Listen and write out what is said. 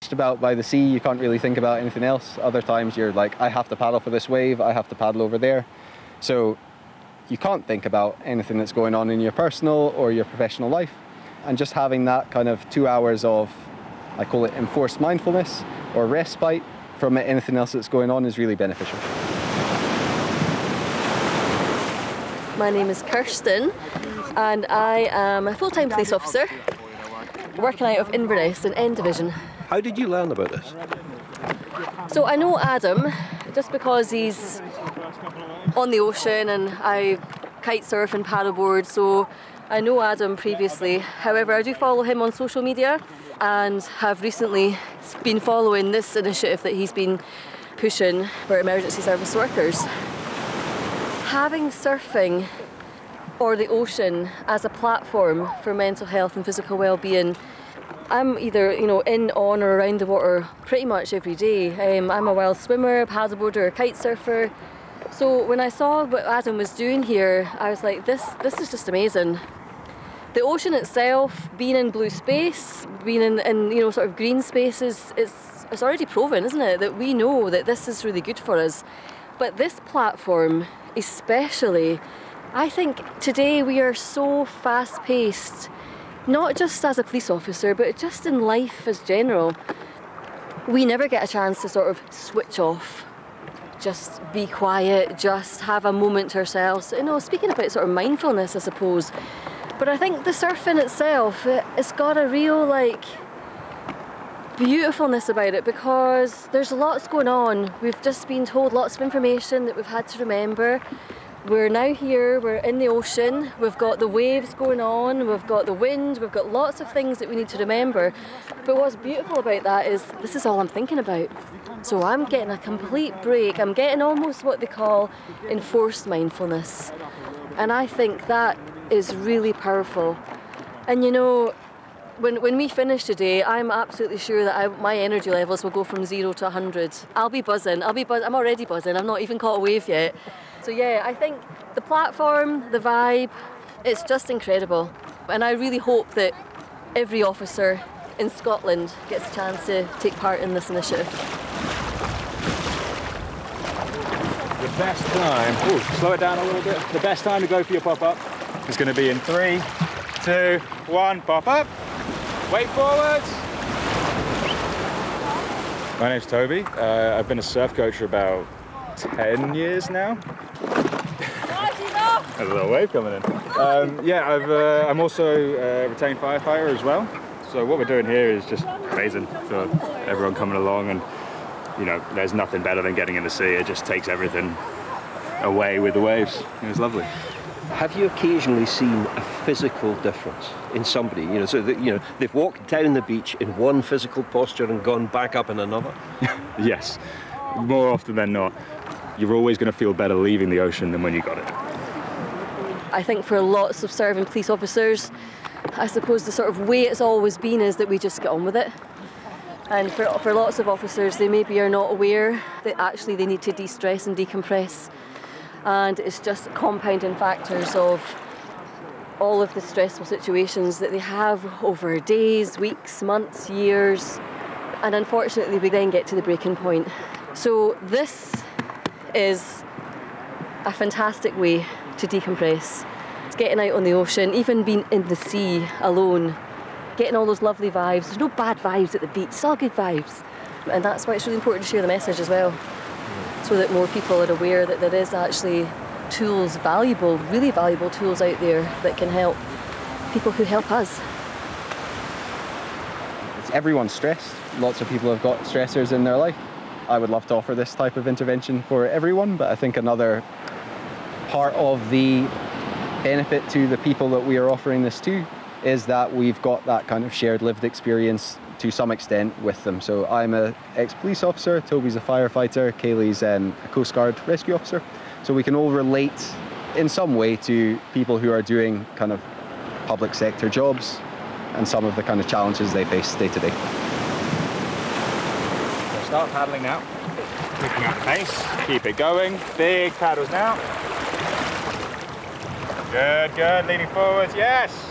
washed about by the sea, you can't really think about anything else. Other times you're like, I have to paddle for this wave, I have to paddle over there. So you can't think about anything that's going on in your personal or your professional life. And just having that kind of 2 hours of, I call it enforced mindfulness or respite from anything else that's going on is really beneficial. My name is Kirsten and I am a full-time police officer working out of Inverness in N Division. How did you learn about this? So I know Adam just because he's on the ocean and I kite surf and paddleboard, so I know Adam previously. However, I do follow him on social media and have recently been following this initiative that he's been pushing for emergency service workers. Having surfing or the ocean as a platform for mental health and physical well-being, I'm either, in, on or around the water pretty much every day. I'm a wild swimmer, a paddleboarder, a kite surfer. So when I saw what Adam was doing here, I was like, this is just amazing. The ocean itself, being in blue space, being in sort of green spaces, it's already proven, isn't it, that we know that this is really good for us. But this platform, especially, I think today we are so fast-paced, not just as a police officer, but just in life as general. We never get a chance to sort of switch off, just be quiet, just have a moment to ourselves. Speaking about sort of mindfulness, I suppose. But I think the surfing itself, it's got a real, beautifulness about it because there's lots going on. We've just been told lots of information that we've had to remember. We're now here, we're in the ocean, we've got the waves going on, we've got the wind, we've got lots of things that we need to remember. But what's beautiful about that is this is all I'm thinking about. So I'm getting a complete break. I'm getting almost what they call enforced mindfulness. And I think that is really powerful. And when we finish today, I'm absolutely sure that my energy levels will go from 0 to 100. I'll be buzzing. I'm already buzzing. I've not even caught a wave yet. So yeah, I think the platform, the vibe, it's just incredible. And I really hope that every officer in Scotland gets a chance to take part in this initiative. The best time, slow it down a little bit. The best time to go for your pop-up is going to be in 3, 2, 1, pop-up. Wait forwards. My name's Toby. I've been a surf coach for about 10 years now. There's a little wave coming in. I'm also a retained firefighter as well. So what we're doing here is just amazing for everyone coming along, and there's nothing better than getting in the sea. It just takes everything away with the waves. It's lovely. Have you occasionally seen a physical difference in somebody? They've walked down the beach in one physical posture and gone back up in another? Yes, more often than not. You're always going to feel better leaving the ocean than when you got it. I think for lots of serving police officers, I suppose the sort of way it's always been is that we just get on with it. And for lots of officers, they maybe are not aware that actually they need to de-stress and decompress. And it's just compounding factors of all of the stressful situations that they have over days, weeks, months, years. And unfortunately, we then get to the breaking point. So this is a fantastic way to decompress. It's getting out on the ocean, even being in the sea alone, getting all those lovely vibes. There's no bad vibes at the beach, it's all good vibes. And that's why it's really important to share the message as well, so that more people are aware that there is actually tools, really valuable tools out there that can help people who help us. Everyone's stressed. Lots of people have got stressors in their life. I would love to offer this type of intervention for everyone, but I think another part of the benefit to the people that we are offering this to is that we've got that kind of shared lived experience to some extent with them. So I'm an ex-police officer, Toby's a firefighter, Kaylee's a Coast Guard rescue officer. So we can all relate in some way to people who are doing kind of public sector jobs and some of the kind of challenges they face day to day. So start paddling now. Picking up the pace, keep it going. Big paddles now. Good, leaning forwards, yes.